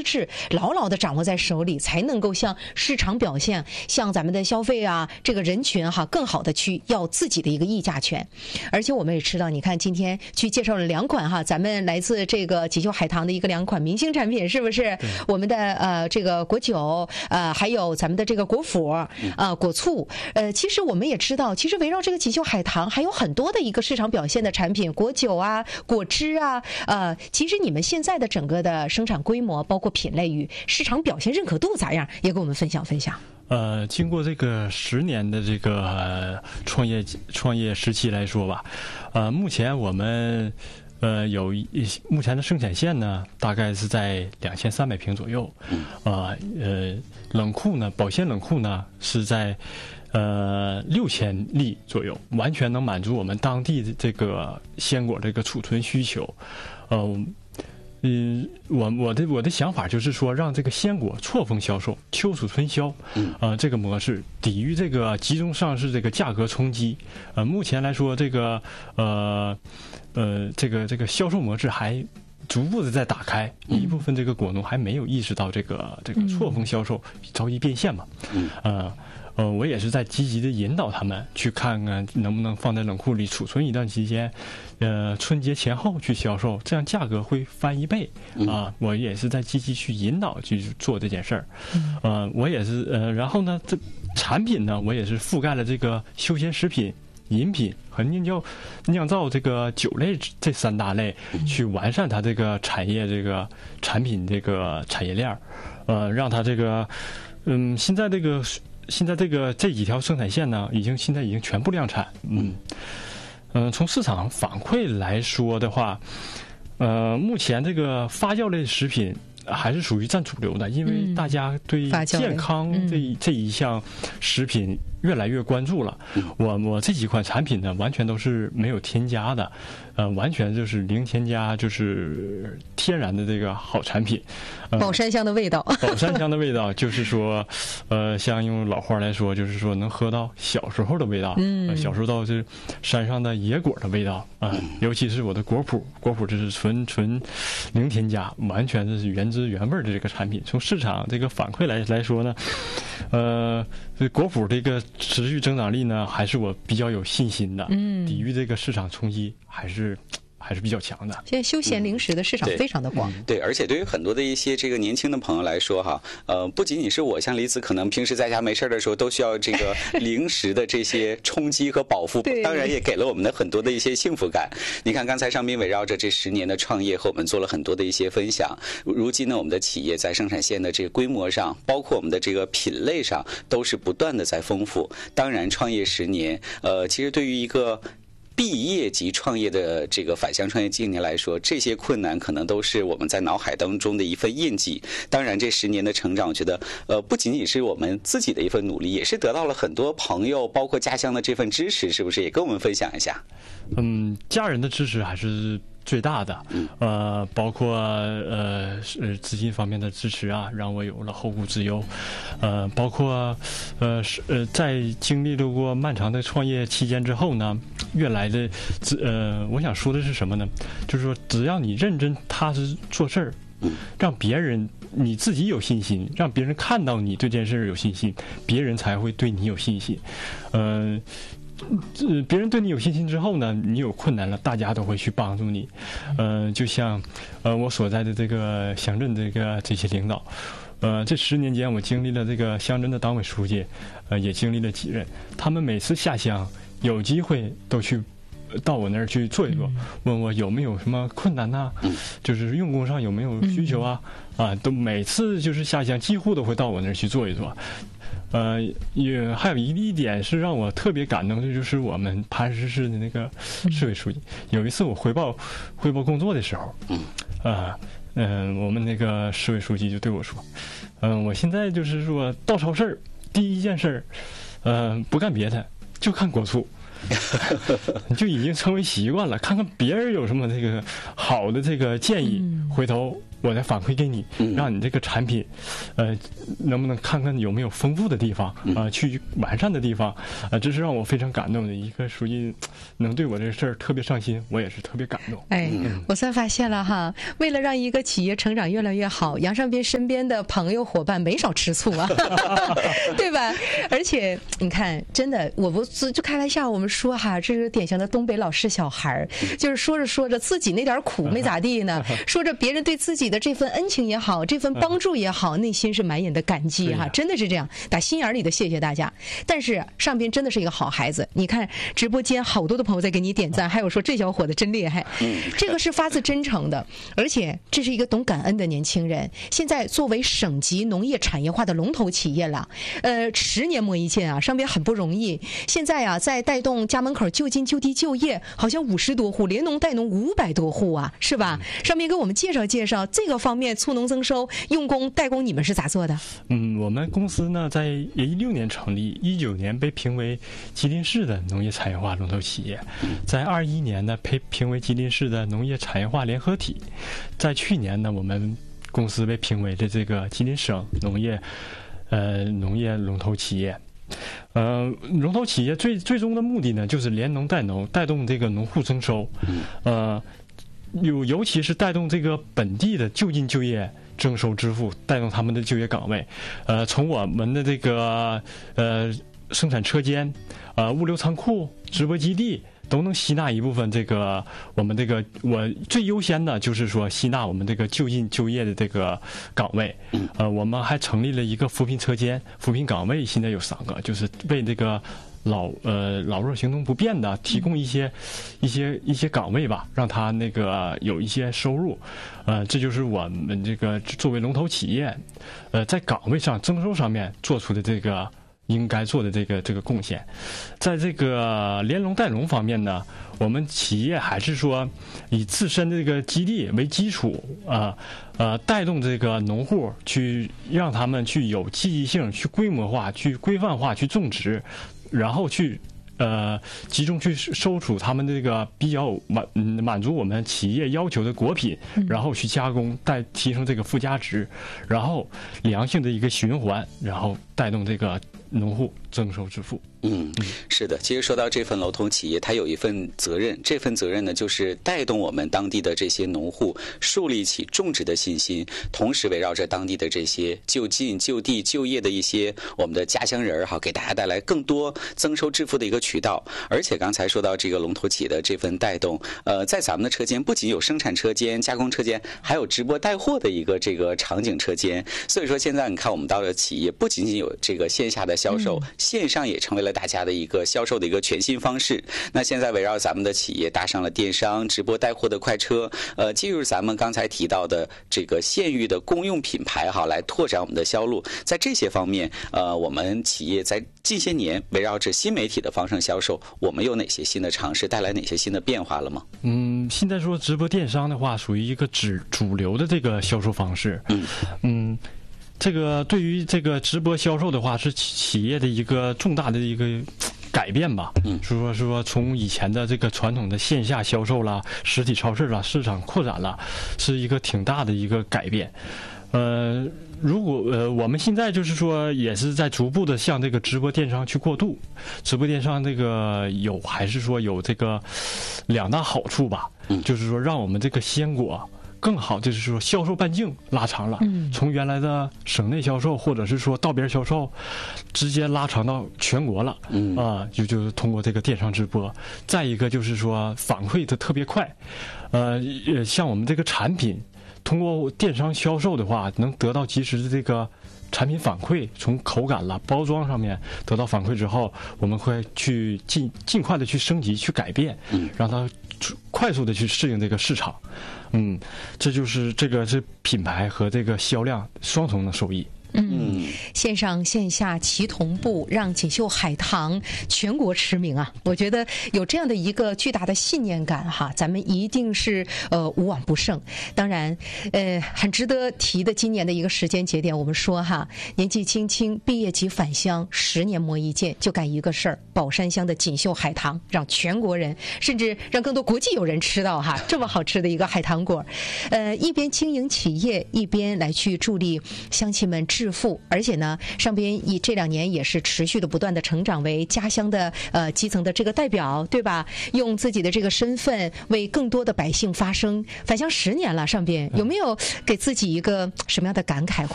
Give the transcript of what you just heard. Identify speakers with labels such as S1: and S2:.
S1: 制牢牢的掌握在手里，才能够向市场表现，向咱们的消费啊这个人群更好的去要自己的一个议价权。而且我们也知道，你看今天去介绍了2款咱们来自这个锦绣海棠的一个2款明星产品，是不是？我们的这个果酒，还有咱们的这个果脯果醋，其实我们也知道，其实围绕这个锦绣海棠还有很多的一个市场表现的产品，果酒啊、果汁啊，其实你们现在的整个的生产规模，包括品类与市场表现认可度咋样，也给我们分享分享。
S2: 经过这个10年的这个创业时期来说吧，目前我们目前的生产线呢，大概是在2300平左右，冷库呢，保鲜冷库呢是在6000粒左右，完全能满足我们当地的这个鲜果这个储存需求。我的想法就是说，让这个鲜果错峰销售、秋储存销，这个模式抵御这个集中上市这个价格冲击。目前来说，这个销售模式还逐步的在打开，一部分这个果农还没有意识到这个错峰销售着急变现嘛，我也是在积极的引导他们去看看能不能放在冷库里储存一段期间，春节前后去销售，这样价格会翻1倍啊！我也是在积极去引导去做这件事儿，我也是然后呢，这产品呢，我也是覆盖了这个休闲食品、饮品和酿造这个酒类这3大类，去完善它这个产业这个产品这个产业链，让它这个现在这几条生产线呢，现在已经全部量产。从市场反馈来说的话，目前这个发酵类食品还是属于占主流的，因为大家对健康这一项食品越来越关注了。我这几款产品呢，完全都是没有添加的，完全就是零添加，就是天然的这个好产品。
S1: 宝山香的味道，
S2: 宝山香的味道，就是说，像用老话来说，就是说能喝到小时候的味道，小时候到这山上的野果的味道尤其是我的果脯这是纯零添加，完全这是原汁原味的这个产品。从市场这个反馈来说呢，果脯这个持续增长力呢，还是我比较有信心的，抵御这个市场冲击还是比较强的。
S1: 现在休闲零食的市场非常的广，
S3: 对，而且对于很多的一些这个年轻的朋友来说不仅仅是我，像李子可能平时在家没事的时候都需要这个零食的这些冲击和饱腹，当然也给了我们的很多的一些幸福感。你看刚才尚斌围绕着这10年的创业和我们做了很多的一些分享，如今呢，我们的企业在生产线的这个规模上，包括我们的这个品类上，都是不断的在丰富。当然创业10年其实对于一个毕业及创业的这个返乡创业青年来说，这些困难可能都是我们在脑海当中的一份印记。当然这10年的成长，我觉得不仅仅是我们自己的一份努力，也是得到了很多朋友包括家乡的这份支持，是不是也跟我们分享一下？
S2: 家人的支持还是最大的，包括资金方面的支持啊，让我有了后顾之忧，包括在经历了过漫长的创业期间之后呢，越来的我想说的是什么呢？就是说，只要你认真踏实做事儿，让别人你自己有信心，让别人看到你对这件事有信心，别人才会对你有信心。别人对你有信心之后呢，你有困难了，大家都会去帮助你。就像我所在的这个乡镇这些领导，这10年间我经历了这个乡镇的党委书记，也经历了几任，他们每次下乡有机会都去到我那儿去坐一坐，问我有没有什么困难呐，就是用工上有没有需求啊，都每次就是下乡几乎都会到我那儿去坐一坐。也还有一点是让我特别感动的，就是我们磐石市的那个市委书记，有一次我汇报工作的时候，我们那个市委书记就对我说，我现在就是说到超市第一件事不干别的，就看果醋。就已经成为习惯了，看看别人有什么这个好的这个建议，回头我再反馈给你，让你这个产品，能不能看看有没有丰富的地方去完善的地方，这是让我非常感动的一个，属于能对我这事儿特别上心，我也是特别感动。
S1: 我算发现了哈，为了让一个企业成长越来越好，杨尚斌身边的朋友伙伴没少吃醋啊，对吧？而且你看，真的，我不就开玩笑，我们说哈，这是典型的东北老实小孩儿，就是说着说着自己那点苦没咋地呢，说着别人对自己的这份恩情也好，这份帮助也好，内心是满眼的感激哈，真的是这样，打心眼里的谢谢大家。但是尚斌真的是一个好孩子，你看直播间好多的朋友在给你点赞，还有说这小伙子真厉害，这个是发自真诚的，而且这是一个懂感恩的年轻人。现在作为省级农业产业化的龙头企业了，10年磨一剑啊，尚斌很不容易。现在啊，在带动家门口就近就地就业，好像50多户，连农带农500多户啊，是吧？尚斌给我们介绍介绍这个方面，促农增收、用工代工，你们是咋做的？
S2: 我们公司呢，在16年成立，19年被评为吉林市的农业产业化龙头企业，在21年呢被评为吉林市的农业产业化联合体，在去年呢，我们公司被评为的这个吉林省农业龙头企业。龙头企业最终的目的呢，就是联农带农，带动这个农户增收，尤其是带动这个本地的就近就业增收支付，带动他们的就业岗位。从我们的这个生产车间、物流仓库、直播基地，都能吸纳一部分这个我们这个我最优先的就是说吸纳我们这个就近就业的这个岗位。我们还成立了一个扶贫车间，扶贫岗位现在有3个，就是为这个老弱行动不便的提供一些岗位吧，让他那个有一些收入。这就是我们这个作为龙头企业，在岗位上增收上面做出的这个应该做的这个贡献。在这个联农带农方面呢，我们企业还是说以自身的这个基地为基础，带动这个农户去让他们去有积极性，去规模化、去规范化、去种植，然后去集中去收储他们这个比较满足我们企业要求的果品，然后去加工，提升这个附加值，然后良性的一个循环，然后带动这个农户增收致富。
S3: 是的，其实说到这份龙头企业，它有一份责任，这份责任呢，就是带动我们当地的这些农户树立起种植的信心，同时围绕着当地的这些就近就地就业的一些我们的家乡人给大家带来更多增收致富的一个渠道。而且刚才说到这个龙头企业的这份带动，在咱们的车间不仅有生产车间、加工车间，还有直播带货的一个这个场景车间。所以说现在你看我们到了企业，不仅仅有这个线下的销售，线上也成为了大家的一个销售的一个全新方式。那现在围绕咱们的企业搭上了电商、直播带货的快车，进入咱们刚才提到的这个县域的公用品牌来拓展我们的销路。在这些方面，我们企业在近些年围绕着新媒体的方式销售，我们有哪些新的尝试，带来哪些新的变化了吗？
S2: 现在说直播电商的话，属于一个主流的这个销售方式。这个对于这个直播销售的话，是企业的一个重大的一个改变吧。说从以前的这个传统的线下销售啦、实体超市啦、市场扩展啦，是一个挺大的一个改变。如果我们现在就是说也是在逐步的向这个直播电商去过渡。直播电商这个还是说有这个2大好处吧，就是说让我们这个鲜果更好，就是说销售半径拉长了，从原来的省内销售或者是说道边销售，直接拉长到全国了。就是通过这个电商直播。再一个就是说反馈的特别快，像我们这个产品通过电商销售的话，能得到及时的这个产品反馈，从口感了、包装上面得到反馈之后，我们会去尽快的去升级、去改变，让它快速的去适应这个市场。这就是这个是品牌和这个销量双重的收益。
S1: 线上线下齐同步，让锦绣海棠全国驰名啊！我觉得有这样的一个巨大的信念感哈，咱们一定是无往不胜。当然，很值得提的今年的一个时间节点，我们说哈，年纪轻轻毕业即返乡，10年磨一剑，就干一个事儿，宝山乡的锦绣海棠，让全国人甚至让更多国际友人吃到哈这么好吃的一个海棠果。一边经营企业，一边来去助力乡亲们致富，而且呢，上边这2年也是持续的不断的成长为家乡的基层的这个代表，对吧？用自己的这个身份为更多的百姓发声。返乡10年了，上边有没有给自己一个什么样的感慨？